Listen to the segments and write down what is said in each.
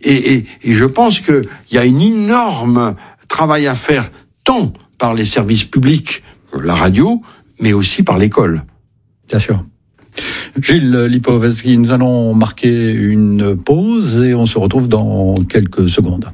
Et je pense qu'il y a une énorme travail à faire, tant par les services publics, la radio, mais aussi par l'école. Bien sûr. Gilles Lipovetsky, nous allons marquer une pause et on se retrouve dans quelques secondes.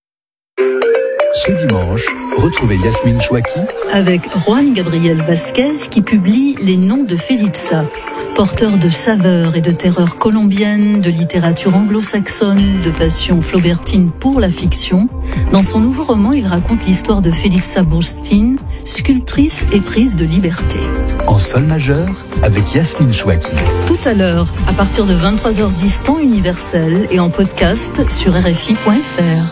Ce dimanche, retrouvez Yasmine Chouaki avec Juan Gabriel Vasquez qui publie Les Noms de Félitza. Porteur de saveurs et de terreurs colombiennes, de littérature anglo-saxonne, de passion flaubertine pour la fiction, dans son nouveau roman, il raconte l'histoire de Félitza Burstein, sculptrice éprise de liberté. En sol majeur, avec Yasmine Chouaki. Tout à l'heure, à partir de 23h10 temps universel et en podcast sur RFI.fr.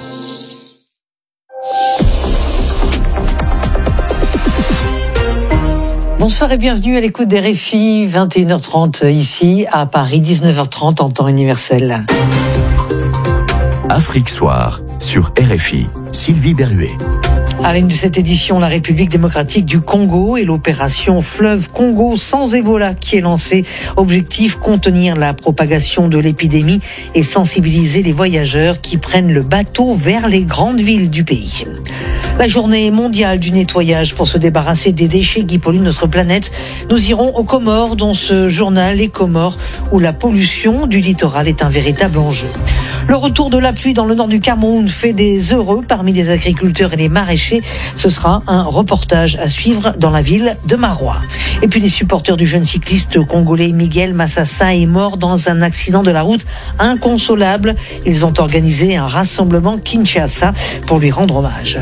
Bonsoir et bienvenue à l'écoute des RFI, 21h30 ici à Paris, 19h30 en temps universel. Afrique Soir sur RFI, Sylvie Berruet. À l'une de cette édition, la République démocratique du Congo et l'opération Fleuve Congo sans Ebola qui est lancée. Objectif, contenir la propagation de l'épidémie et sensibiliser les voyageurs qui prennent le bateau vers les grandes villes du pays. La journée mondiale du nettoyage pour se débarrasser des déchets qui polluent notre planète. Nous irons aux Comores, dans ce journal Les Comores, où la pollution du littoral est un véritable enjeu. Le retour de la pluie dans le nord du Cameroun fait des heureux parmi les agriculteurs et les maraîchers. Ce sera un reportage à suivre dans la ville de Maroua. Et puis les supporters du jeune cycliste congolais Miguel Massassa est mort dans un accident de la route inconsolable. Ils ont organisé un rassemblement Kinshasa pour lui rendre hommage.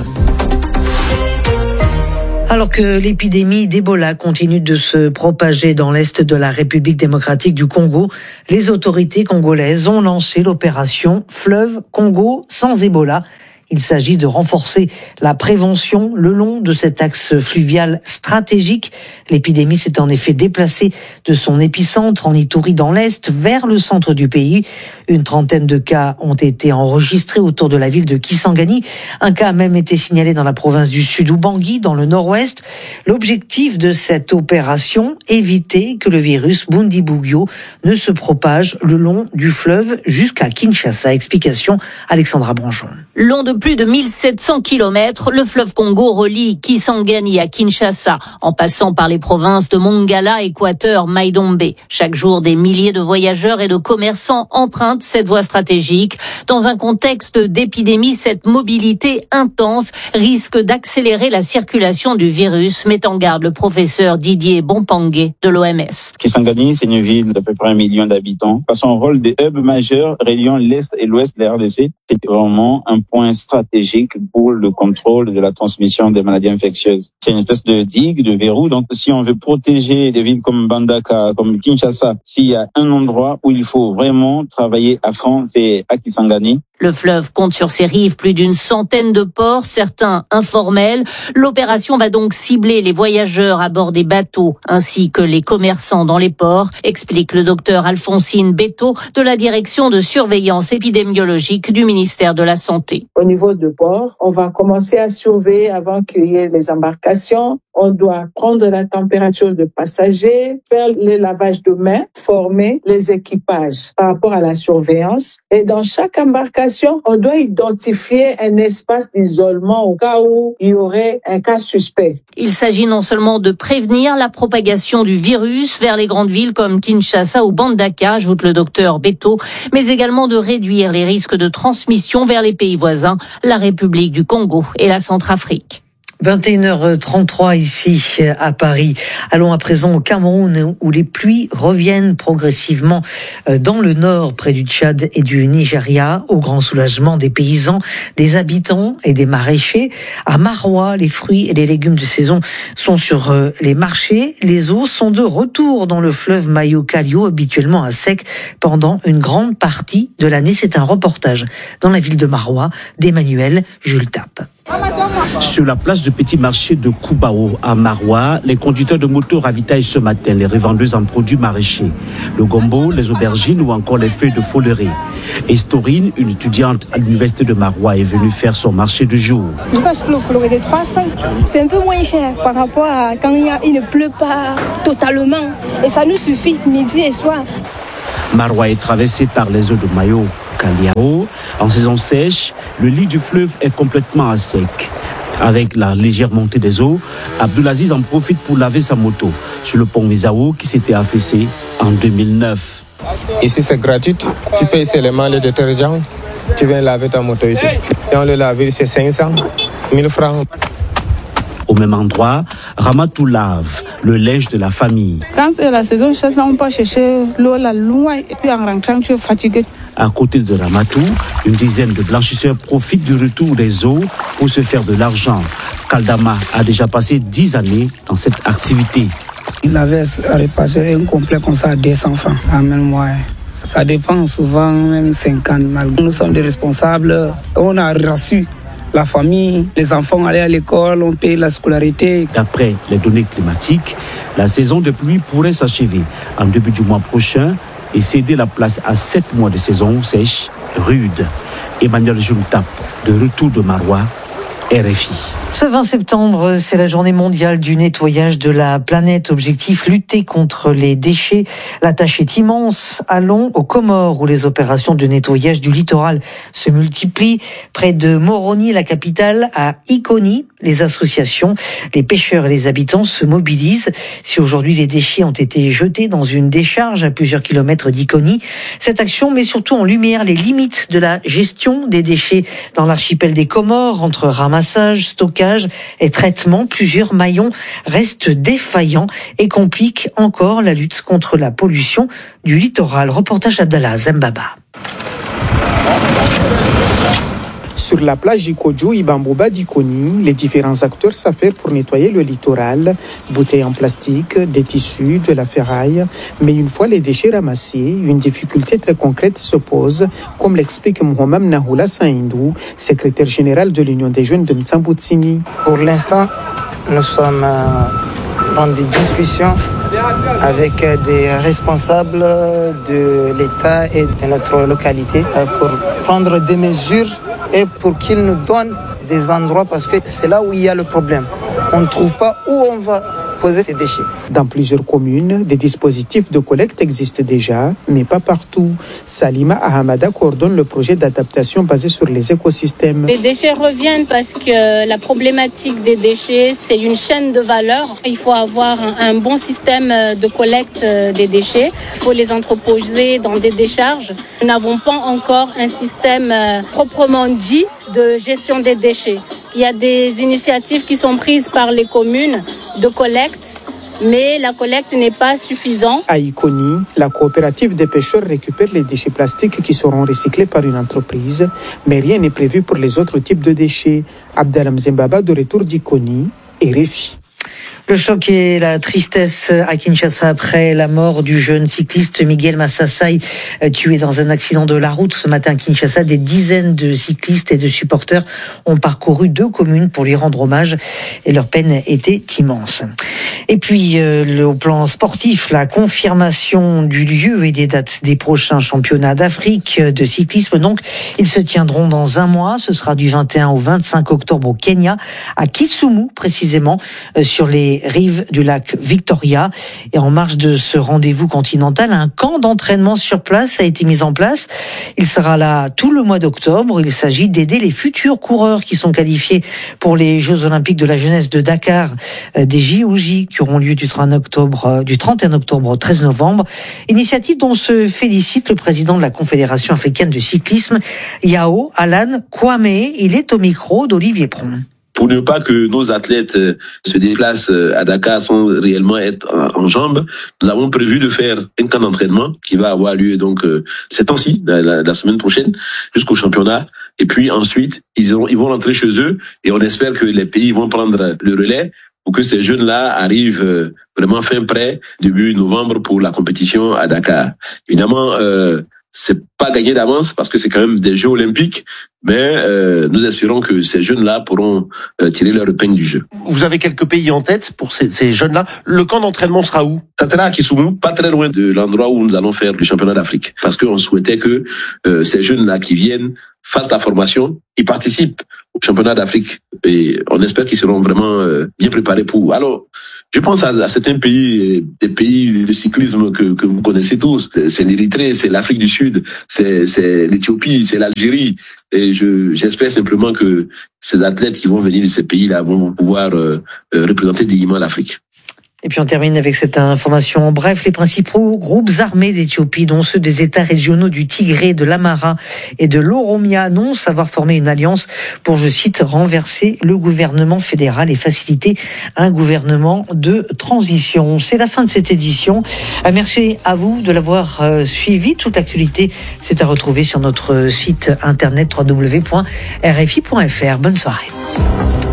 Alors que l'épidémie d'Ebola continue de se propager dans l'est de la République démocratique du Congo, les autorités congolaises ont lancé l'opération Fleuve Congo sans Ebola. Il s'agit de renforcer la prévention le long de cet axe fluvial stratégique. L'épidémie s'est en effet déplacée de son épicentre en Ituri dans l'Est vers le centre du pays. Une trentaine de cas ont été enregistrés autour de la ville de Kisangani. Un cas a même été signalé dans la province du Sud Ubangi, dans le nord-ouest. L'objectif de cette opération, éviter que le virus Bundibugyo ne se propage le long du fleuve jusqu'à Kinshasa. Explication, Alexandra Branchon. Long de plus de 1700 kilomètres, le fleuve Congo relie Kisangani à Kinshasa, en passant par les provinces de Mongala, Équateur, Maïdombe. Chaque jour, des milliers de voyageurs et de commerçants empruntent cette voie stratégique. Dans un contexte d'épidémie, cette mobilité intense risque d'accélérer la circulation du virus, met en garde le professeur Didier Bompangué de l'OMS. Kisangani, c'est une ville d'à peu près 1 million d'habitants. Par son rôle de hub majeur reliant l'Est et l'Ouest de la RDC, c'est vraiment un point stratégique pour le contrôle de la transmission des maladies infectieuses. C'est une espèce de digue, de verrou. Donc, si on veut protéger des villes comme Bandaka, comme Kinshasa, s'il y a un endroit où il faut vraiment travailler à fond, c'est à Kisangani. Le fleuve compte sur ses rives plus d'une centaine de ports, certains informels. L'opération va donc cibler les voyageurs à bord des bateaux ainsi que les commerçants dans les ports, explique le docteur Alphonsine Beto de la direction de surveillance épidémiologique du ministère de la Santé. Au niveau de port, on va commencer à surveiller avant qu'il y ait les embarcations. On doit prendre la température de passagers, faire le lavage de mains, former les équipages par rapport à la surveillance. Et dans chaque embarcation, on doit identifier un espace d'isolement au cas où il y aurait un cas suspect. Il s'agit non seulement de prévenir la propagation du virus vers les grandes villes comme Kinshasa ou Bandaka, ajoute le docteur Beto, mais également de réduire les risques de transmission vers les pays voisins, la République du Congo et la Centrafrique. 21h33 ici à Paris. Allons à présent au Cameroun où les pluies reviennent progressivement dans le nord près du Tchad et du Nigeria, au grand soulagement des paysans, des habitants et des maraîchers. À Maroua, les fruits et les légumes de saison sont sur les marchés. Les eaux sont de retour dans le fleuve Mayo-Kalio, habituellement à sec pendant une grande partie de l'année. C'est un reportage dans la ville de Maroua d'Emmanuel Jules Tape. Sur la place du petit marché de Koubao à Maroua, les conducteurs de moto ravitaillent ce matin les revendeuses en produits maraîchers, le gombo, les aubergines ou encore les feuilles de foulerie. Estorine, une étudiante à l'université de Maroua, est venue faire son marché du jour. Je pense que le foulerie de 300, c'est un peu moins cher par rapport à quand il ne pleut pas totalement. Et ça nous suffit midi et soir. Maroua est traversée par les eaux de Mayo. Kaliao. En saison sèche, le lit du fleuve est complètement à sec. Avec la légère montée des eaux, Abdulaziz en profite pour laver sa moto sur le pont Misao qui s'était affaissé en 2009. Ici c'est gratuit, tu payes seulement le détergent, tu viens laver ta moto ici. Et on le lave, c'est 500, 1000 francs. Au même endroit, Ramatou lave le linge de la famille. Quand c'est la saison chasse, on peut chercher l'eau là loin et puis en rentrant tu es fatigué. À côté de Ramatou, une dizaine de blanchisseurs profitent du retour des eaux pour se faire de l'argent. Kaldama a déjà passé 10 années dans cette activité. Il avait repassé un complet comme ça à 200 francs en même mois. Ça dépend souvent, même 50. Nous sommes des responsables. On a reçu la famille, les enfants allaient à l'école, on paye la scolarité. D'après les données climatiques, la saison de pluie pourrait s'achever en début du mois prochain et céder la place à 7 mois de saison sèche rude. Emmanuel Juntap, de retour de Maroua, RFI. Ce 20 septembre, c'est la journée mondiale du nettoyage de la planète. Objectif, lutter contre les déchets. La tâche est immense. Allons aux Comores où les opérations de nettoyage du littoral se multiplient. Près de Moroni, la capitale, à Iconi, les associations, les pêcheurs et les habitants se mobilisent. Si aujourd'hui les déchets ont été jetés dans une décharge à plusieurs kilomètres d'Iconi, cette action met surtout en lumière les limites de la gestion des déchets dans l'archipel des Comores. Entre ramassage, stockage et traitement, plusieurs maillons restent défaillants et compliquent encore la lutte contre la pollution du littoral. Reportage Abdallah Zembaba. Sur la plage d'Ikojo, Ibambouba d'Ikoni, les différents acteurs s'affairent pour nettoyer le littoral, bouteilles en plastique, des tissus, de la ferraille. Mais une fois les déchets ramassés, une difficulté très concrète se pose, comme l'explique Mohamed Nahoula Saindou, secrétaire général de l'Union des jeunes de Mtsamboutsini. Pour l'instant, nous sommes dans des discussions avec des responsables de l'État et de notre localité pour prendre des mesures et pour qu'ils nous donnent des endroits parce que c'est là où il y a le problème. On ne trouve pas où on va poser ces déchets. Dans plusieurs communes, des dispositifs de collecte existent déjà, mais pas partout. Salima Ahamada coordonne le projet d'adaptation basé sur les écosystèmes. Les déchets reviennent parce que la problématique des déchets, c'est une chaîne de valeur. Il faut avoir un bon système de collecte des déchets. Il faut les entreposer dans des décharges. Nous n'avons pas encore un système proprement dit de gestion des déchets. Il y a des initiatives qui sont prises par les communes de collecte, mais la collecte n'est pas suffisante. À Iconi, la coopérative des pêcheurs récupère les déchets plastiques qui seront recyclés par une entreprise, mais rien n'est prévu pour les autres types de déchets. Abdalam Zembaba, de retour d'Iconi, RFI. Le choc et la tristesse à Kinshasa après la mort du jeune cycliste Miguel Massassai, tué dans un accident de la route ce matin à Kinshasa. Des dizaines de cyclistes et de supporters ont parcouru 2 communes pour lui rendre hommage et leur peine était immense. Et puis, au plan sportif, la confirmation du lieu et des dates des prochains championnats d'Afrique de cyclisme. Donc, ils se tiendront dans un mois. Ce sera du 21 au 25 octobre au Kenya, à Kisumu précisément, sur les rives du lac Victoria. Et en marge de ce rendez-vous continental, un camp d'entraînement sur place a été mis en place. Il sera là tout le mois d'octobre. Il s'agit d'aider les futurs coureurs qui sont qualifiés pour les Jeux Olympiques de la jeunesse de Dakar, des JOJ qui auront lieu du 31 octobre au 13 novembre. Initiative dont se félicite le président de la Confédération africaine de cyclisme, Yao Alan Kwame. Il est au micro d'Olivier Pron. Pour ne pas que nos athlètes se déplacent à Dakar sans réellement être en jambes, nous avons prévu de faire un camp d'entraînement qui va avoir lieu donc ces temps-ci, la semaine prochaine, jusqu'au championnat. Et puis ensuite, ils vont rentrer chez eux et on espère que les pays vont prendre le relais pour que ces jeunes-là arrivent vraiment fin prêt, début novembre pour la compétition à Dakar. Évidemment, c'est pas gagné d'avance parce que c'est quand même des Jeux olympiques, mais nous espérons que ces jeunes-là pourront tirer leur épingle du jeu. Vous avez quelques pays en tête pour ces jeunes-là. Le camp d'entraînement sera où? Ça sera à Kisumu, pas très loin de l'endroit où nous allons faire le championnat d'Afrique. Parce qu'on souhaitait que ces jeunes-là qui viennent fassent la formation, ils participent au championnat d'Afrique et on espère qu'ils seront vraiment bien préparés pour. Alors, je pense à certains pays, des pays de cyclisme que vous connaissez tous. C'est l'Érythrée, c'est l'Afrique du Sud, c'est l'Éthiopie, c'est l'Algérie. Et j'espère simplement que ces athlètes qui vont venir de ces pays-là vont pouvoir représenter dignement l'Afrique. Et puis on termine avec cette information en bref. Les principaux groupes armés d'Éthiopie, dont ceux des États régionaux du Tigré, de l'Amara et de l'Oromia, annoncent avoir formé une alliance pour, je cite, renverser le gouvernement fédéral et faciliter un gouvernement de transition. C'est la fin de cette édition. Merci à vous de l'avoir suivi. Toute l'actualité, c'est à retrouver sur notre site internet www.rfi.fr. Bonne soirée.